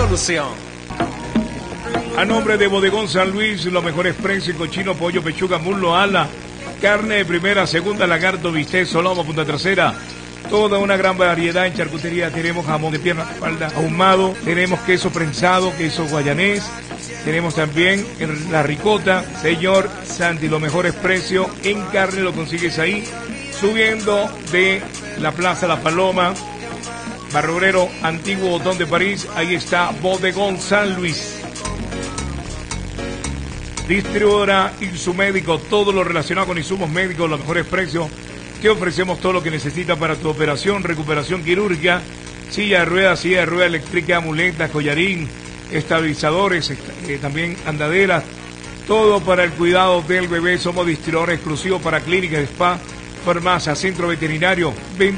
solución. A nombre de Bodegón San Luis, los mejores precios: cochino, pollo, pechuga, muslo, ala, carne de primera, segunda, lagarto, bistec, solomo, punta trasera. Toda una gran variedad en charcutería. Tenemos jamón de pierna, espalda, ahumado, tenemos queso prensado, queso guayanés, tenemos también la ricota. Señor Santi, los mejores precios en carne lo consigues ahí, subiendo de la Plaza La Paloma, Barrio Obrero, Antiguo Botón de París. Ahí está Bodegón San Luis. Distribuidora Insumédico, todo lo relacionado con insumos médicos, los mejores precios, que ofrecemos todo lo que necesitas para tu operación, recuperación quirúrgica, silla de ruedas eléctrica, muletas, collarín, estabilizadores, también andaderas, todo para el cuidado del bebé. Somos distribuidores exclusivos para clínicas, spa, farmacia, centro veterinario,